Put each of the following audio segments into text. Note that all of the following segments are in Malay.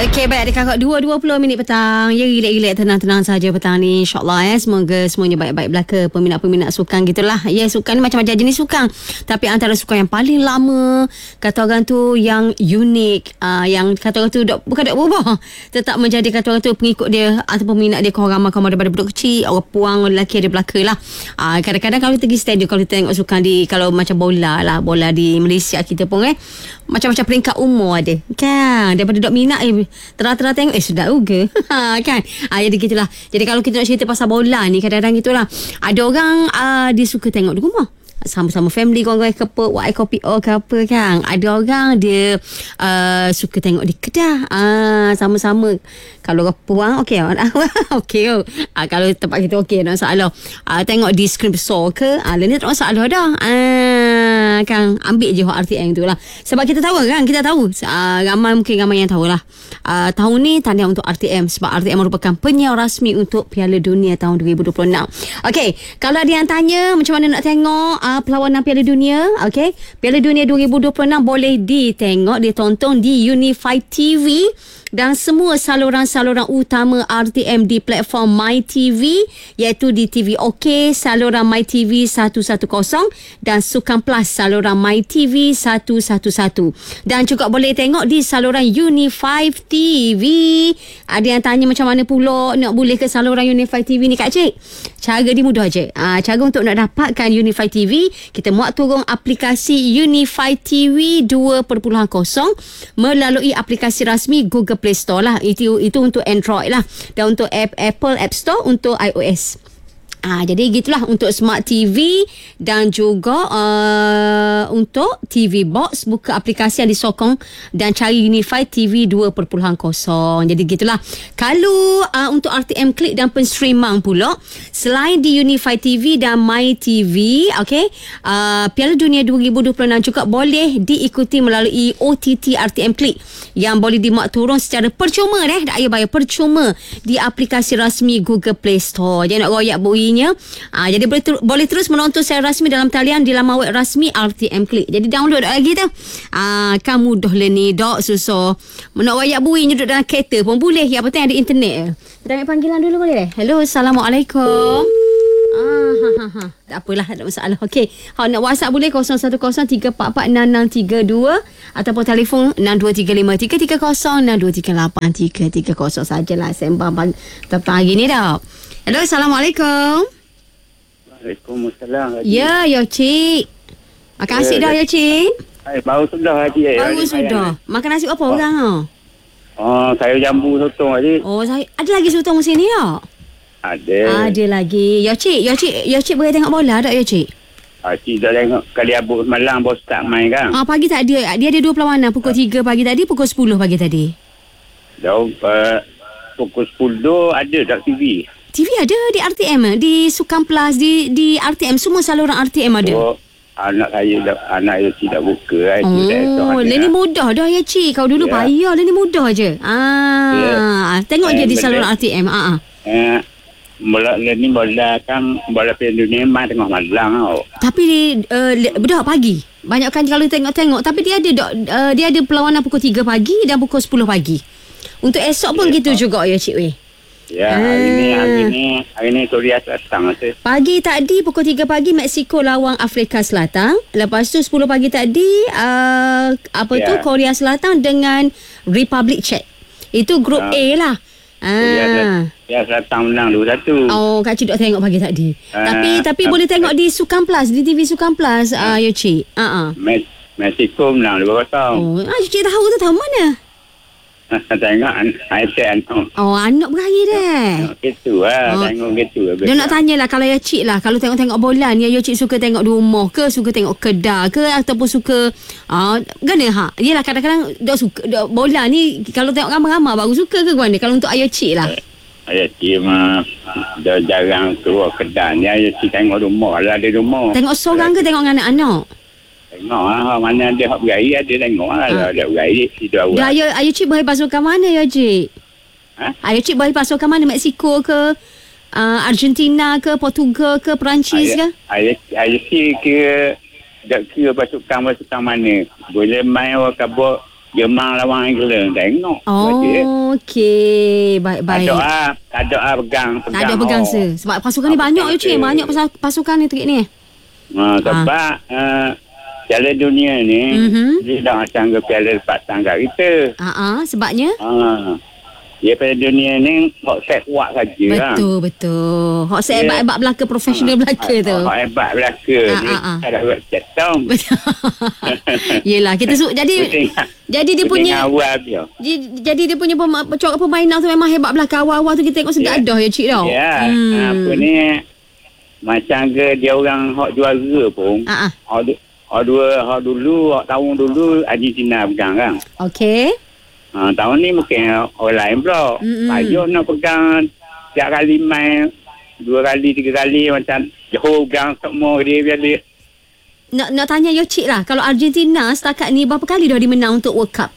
Okey, baik adik kakak 2.20 minit petang. Ya, relax-relax, tenang-tenang saja petang ni, insyaAllah semoga semuanya baik-baik belaka. Peminat-peminat sukan gitulah. Ya, sukan ni macam-macam jenis sukan, tapi antara sukan yang paling lama, kata orang tu yang unik, yang kata orang tu bukan berubah, tetap menjadi kata orang tu pengikut dia atau peminat dia, kawan ramai daripada budak kecil, orang puang, lelaki ada belaka lah. Kadang-kadang kalau kita pergi stadium, kalau kita tengok sukan di, kalau macam bola lah, bola di Malaysia kita pun macam-macam peringkat umur ada kan, daripada dok minat terang-terang tengok sedap juga kan. Jadi gitulah. Jadi kalau kita nak cerita pasal bola ni, kadang-kadang gitulah, ada orang dia suka tengok di rumah sama-sama family, kawan-kawan ke apa, buat kopi ke apa kan. Ada orang dia suka tengok di kedah, sama-sama. Kalau orang puang okey okey. Kalau tempat kita okey, tak masalah. Tengok di skrin besar ke, lain tak masalah dah. Kan ambil je RTM tu lah. Sebab kita tahu kan, kita tahu mungkin ramai yang tahulah. Tahun ni tahniah untuk RTM, sebab RTM merupakan penyiar rasmi untuk Piala Dunia tahun 2026. Okey, kalau ada yang tanya macam mana nak tengok perlawanan Piala Dunia, okey, Piala Dunia 2026 boleh ditonton di Unify TV dan semua saluran-saluran utama RTM di platform MyTV, iaitu di TV OK, saluran MyTV 110, dan Sukan Plus saluran MyTV 111, dan juga boleh tengok di saluran Unify TV. Ada yang tanya macam mana pula nak boleh ke saluran Unify TV ni, Kak Cik? Cara dia mudah je. Cara untuk nak dapatkan Unify TV, kita muat turun aplikasi Unify TV 2.0 melalui aplikasi rasmi Google Play Store lah. Itu untuk Android lah, dan untuk Apple App Store untuk iOS. Jadi gitulah untuk Smart TV dan juga untuk TV Box, buka aplikasi yang disokong dan cari Unify TV 2.0. Jadi gitulah. Kalau untuk RTM Klik dan penstreaming pula, selain di Unify TV dan My TV, okey, Piala Dunia 2026 juga boleh diikuti melalui OTT RTM Klik yang boleh dimuat turun secara percuma tak payah bayar, percuma di aplikasi rasmi Google Play Store. Jangan nak royak buinya. Jadi boleh terus menonton secara rasmi dalam talian di laman web rasmi RTM Klik. Jadi download lagi tu. Kan mudah lah ni, dok susah. Nak royak buinya duduk dalam kereta pun boleh. Yang penting ada internet. Kita ambil panggilan dulu boleh? Hello, Assalamualaikum. Tak apalah, tak ada masalah. Okey, nak WhatsApp boleh 0113446632 ataupun telefon 62353330 sajalah sembang petang hari ni dah. Hello, Assalamualaikum. Waalaikumsalam. Ya Cik. Makan nasi dah ya Cik? Baru sudah Haji. Baru sudah. Makan nasi apa orang? Saya jambu sotong tadi. Saya ada lagi sotong sini tak? Ada lagi. Ya Cik boleh tengok bola tak ya Cik? Cik dah tengok kali abuk semalam bos start main kan. Pagi tak ada. Dia ada 2 perlawanan, pukul 3 pagi tadi, pukul 10 pagi tadi. Pukul 10 ada tak TV? TV ada di RTM, di Sukan Plus, di RTM, semua saluran RTM ada. Anak saya tidak buka. Ini mudah dah ya Cik. Kau dulu payah, ini mudah je. Tengok je di saluran RTM. Bola Piala Dunia main tengah malam. Tapi dah pagi. Banyak kan kalau tengok. Tapi dia ada perlawanan pukul 3 pagi dan pukul 10 pagi. Untuk esok pun gitu juga ya Cik weh. Hari ni Korea Selatan. Pagi tadi pukul 3 pagi Mexico lawan Afrika Selatan. Lepas tu 10 pagi tadi Korea Selatan dengan Republic Czech. Itu grup A lah. Korea Selatan menang 2-1. Kak Cik dok tengok pagi tadi. Tapi boleh tengok di Sukan Plus, di TV Sukan Plus ya Cik. Mexico menang 2-0. Cik tahu mana? Tengok iPad anak berani dah. Gitu lah. Tengok gitu lah. Dia nak tanyalah kalau ya Cik lah, kalau tengok bola ni, ya Cik suka tengok di rumah ke, suka tengok kedah ke, ataupun suka gana yelah, kadang-kadang dok suka bola ni kalau tengok ramai-ramai baru suka ke mana. Kalau untuk ayah Cik lah, ayah Cik mah dah jarang keluar kedah ni. Ayah Cik tengok rumah lah, ada rumah. Tengok seorang ke tengok dengan anak-anak? Tengok mana ada hak beraya, ada tengok lah. Ada beraya tidak awal. Ayah Cik bagi pasukan mana ya Cik? Ayah Cik bagi pasukan mana? Mexico ke, Argentina ke, Portugal ke, Perancis ke? Ayah Cik kira pasukan mana. Boleh main orang kabur Jemang lawan England tengok. Okey. Baik-baik. Tak ada pegang. Tak ada pegang sebab pasukan ni banyak je cik. Banyak pasukan ni terik ni. Sebab Piala Dunia ni dia dah macam ke Piala Sepatan kat kita. Sebabnya? Dia Piala Dunia ni hok set kuat saja. Betul. Hok set hebat-hebat belaka, profesional belaka tu. Hok hebat belaka. Dia tak ada buat cetom. Yelah, kita jadi dia punya jadi dia punya corak permainan tu memang hebat belaka. Awal-awal tu kita tengok segadah ya cik tau. Ya. Apa ni macam ke dia orang hok juara pun. Hok tahun dulu Argentina pegang kan. Okey. Tahun ni mungkin orang lain pula. Payuh nak pegang tiap kali main 2 kali 3 kali macam Johor pegang semua dia biasa. Nak tanya yo cik lah, kalau Argentina setakat ni berapa kali dah dia menang untuk World Cup?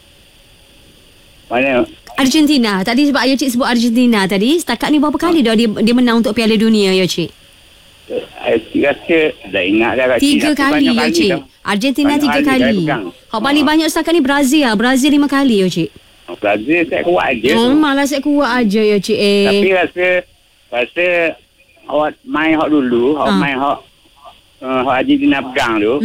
Mana? Argentina. Tadi sebab yo cik sebut Argentina tadi, setakat ni berapa kali dah dia menang untuk Piala Dunia yo cik? Cik rasa dah ingat dah 3 kali yo cik. Argentina 3 kali. Hak paling banyak setakat ni Brazil 5 kali yo cik. Brazil set kuat aja. Malah set kuat aja yo cik. Tapi rasa awak main hak dulu, main hak Argentina pegang tu.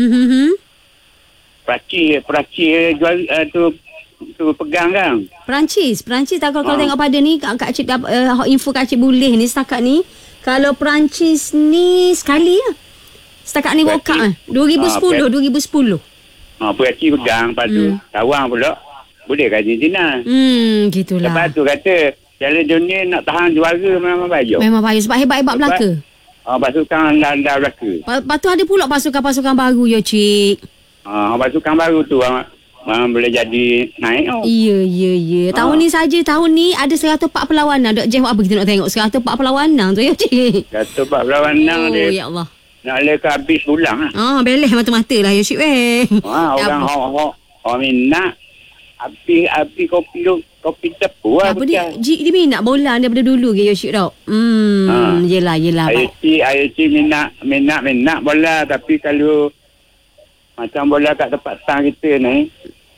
Perancis jual tu pegang kan. Perancis tak kalau tengok pada ni Kak Cik info Kak Cik boleh ni setakat ni. Kalau Perancis ni sekali lah. Setakat ni World Cup 2010. Perancis pegang. Lepas tu tawang pula boleh ke Argentina. Gitulah. Lepas tu kata Piala Dunia nak tahan juara memang payah. Sebab hebat-hebat belaka. Pasukan anda belaka. Lepas tu ada pula pasukan baru ya cik. Pasukan baru tu boleh jadi naik. Ya. Tahun ni ada 104 perlawanan. Dok Jeff apa kita nak tengok 104 perlawanan tu ya cik. 104 perlawanan dia. Ya Allah. Nak leka habis pulang lah. Beleh mata-mata lah ya cik weh. Orang hok minat api kopi tepu lah. Apa dia minat bola daripada dulu ke ya cik tau. Yelah. IOC minat bola. Tapi kalau macam bola kat tempat stang kita ni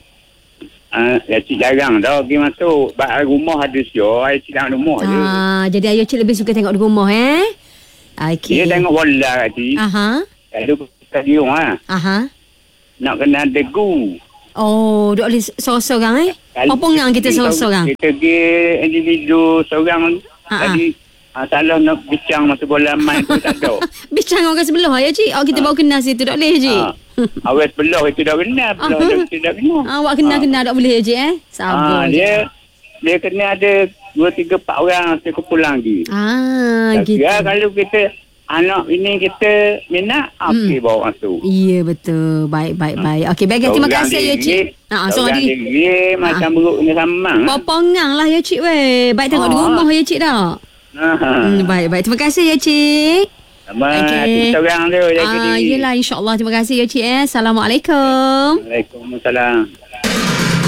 cik jarang dah pergi masuk. Sebab rumah ada siapa, cik dalam rumah je. Jadi ayah cik lebih suka tengok di rumah Dia tengok bola kat cik. Ada stadium lah. Nak kena degu. Duk boleh seorang-seorang Popongang kita seorang-seorang. Kita pergi individu seorang. Tadi salah nak bincang masa bola main tu tak ada. Bincang orang sebelah ya cik. Kita baru kenal situ tak boleh cik. Awal sebelah itu dah kenal. Kita dah kenal. Awak kenal tak boleh cik sabar. Dia kena ada 2-3-4 orang sekumpul lagi. Gitu. Kalau kita anak ini kita minat, bawa masuk. Ya betul. Baik. Okey, baik. Terima kasih ya cik. Seorang diri macam buruk ni samang. Popongang lah ya cik weh. Baik tengok di rumah ya cik dah. Baik. Terima kasih ya cik. Hati seorang tu jaga diri. Yelah insyaAllah. Terima kasih ya cik Assalamualaikum. Waalaikumsalam.